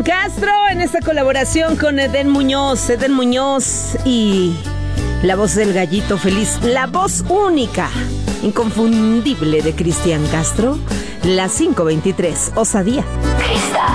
Castro en esta colaboración con Edén Muñoz y la voz del gallito feliz, la voz única, inconfundible de Cristian Castro, las 5:23, Osadía.